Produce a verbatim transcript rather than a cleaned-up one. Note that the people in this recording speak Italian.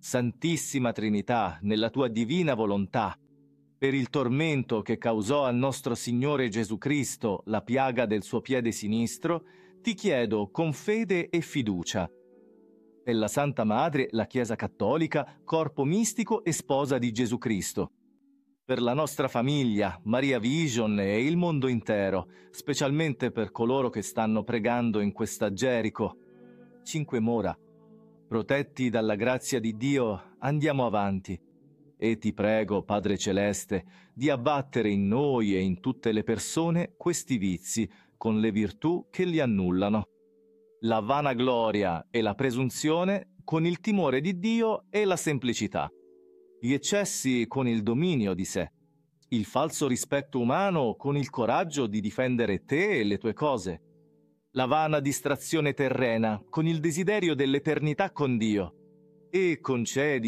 Santissima Trinità, nella tua divina volontà, per il tormento che causò al nostro Signore Gesù Cristo la piaga del suo piede sinistro, ti chiedo con fede e fiducia. Per la Santa Madre, la Chiesa Cattolica, corpo mistico e sposa di Gesù Cristo. Per la nostra famiglia, Maria Vision e il mondo intero, specialmente per coloro che stanno pregando in questa Gerico. Cinque mura. Protetti dalla grazia di Dio, andiamo avanti. E ti prego, Padre Celeste, di abbattere in noi e in tutte le persone questi vizi con le virtù che li annullano. La vanagloria e la presunzione con il timore di Dio e la semplicità. Gli eccessi con il dominio di sé. Il falso rispetto umano con il coraggio di difendere te e le tue cose. La vana distrazione terrena con il desiderio dell'eternità con Dio. E concedi